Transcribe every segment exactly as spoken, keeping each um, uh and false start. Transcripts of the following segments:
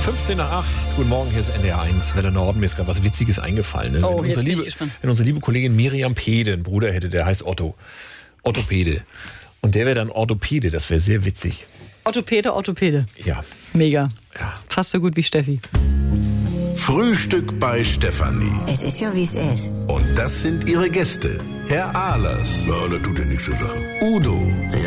fünfzehn nach acht. Guten Morgen, hier ist N D R eins, Welle Norden. Mir ist gerade was Witziges eingefallen. Ne? Oh, wenn, jetzt unsere bin ich liebe, gespannt. wenn unsere liebe Kollegin Miriam Pede einen Bruder hätte, der heißt Otto. Orthopäde. Und der wäre dann Orthopäde. Das wäre sehr witzig. Orthopäde, Orthopäde. Ja. Mega. Ja. Fast so gut wie Steffi. Frühstück bei Stefanie. Es ist ja, wie es ist. Und das sind ihre Gäste. Herr Ahlers. Ja, das tut ja nichts zur Sache. Udo.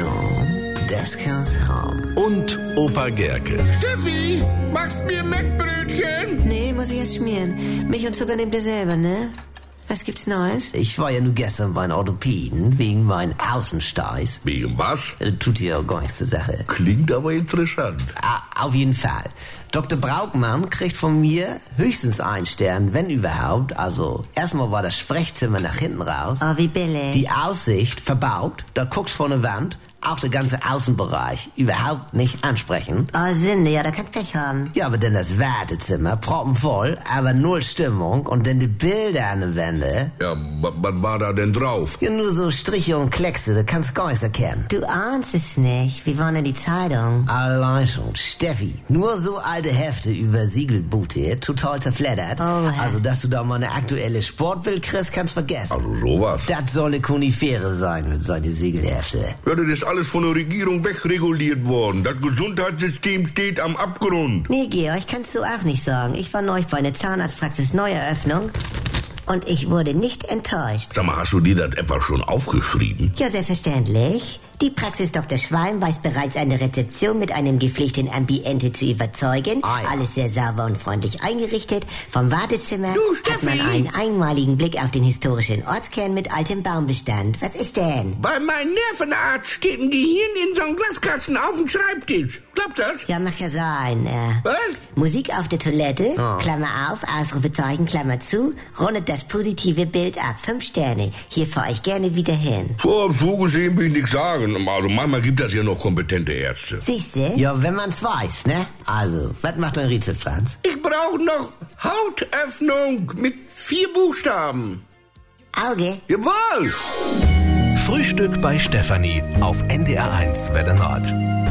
Ja, das kann's haben. Und Opa Gerke. Steffi, machst mir Mettbrötchen? Nee, muss ich erst schmieren. Milch und Zucker nehmt ihr selber, ne? Was gibt's Neues? Ich war ja nur gestern bei einem Orthopäden wegen meinen Außensteiß. Wegen was? Das tut ja auch gar nichts zur Sache. Klingt aber interessant. Ah, auf jeden Fall. Doktor Braukmann kriegt von mir höchstens einen Stern, wenn überhaupt. Also, erstmal war das Sprechzimmer nach hinten raus. Oh, wie billig. Die Aussicht verbaut, da guckst vor eine Wand. Auch der ganze Außenbereich überhaupt nicht ansprechen. Oh, Sünde, ja, da kannst Pech haben. Ja, aber dann das Wartezimmer, proppenvoll, aber null Stimmung. Und dann die Bilder an den Wände. Ja, was war da denn drauf? Ja, nur so Striche und Kleckse, da kannst du gar nichts erkennen. Du ahnst es nicht. Wie war denn die Zeitung? Allein schon, Steffi. Nur so alte Hefte über Siegelboote, total zerfleddert. Oh, also, dass du da mal eine aktuelle Sportbild kriegst, kannst vergessen. Also sowas. Das soll eine Konifere sein mit solchen Siegelhefte. Ja, das ist alles von der Regierung wegreguliert worden. Das Gesundheitssystem steht am Abgrund. Nee, Georg, kannst du auch nicht sagen. Ich war neulich bei einer Zahnarztpraxis Neueröffnung und ich wurde nicht enttäuscht. Sag mal, hast du dir das etwa schon aufgeschrieben? Ja, selbstverständlich. Die Praxis Doktor Schwalm weiß bereits eine Rezeption mit einem gepflegten Ambiente zu überzeugen. Ah, ja. Alles sehr sauber und freundlich eingerichtet. Vom Wartezimmer du, hat man einen einmaligen Blick auf den historischen Ortskern mit altem Baumbestand. Was ist denn? Bei meinem Nervenarzt steht ein Gehirn in so einem Glaskasten auf dem Schreibtisch. Klappt das? Ja, mag ja sein. Äh, Was? Musik auf der Toilette, Oh. Klammer auf, Ausrufezeichen, Klammer zu, rundet das positive Bild ab. Fünf Sterne. Hier fahre ich gerne wieder hin. So, so gesehen will ich nichts sagen. Also manchmal gibt das ja noch kompetente Ärzte. Siehste? Ja, wenn man's weiß, ne? Also, was macht ein Rätsel, Franz? Ich brauche noch Hautöffnung mit vier Buchstaben. Auge? Jawohl! Frühstück bei Stefanie auf N D R eins Welle Nord.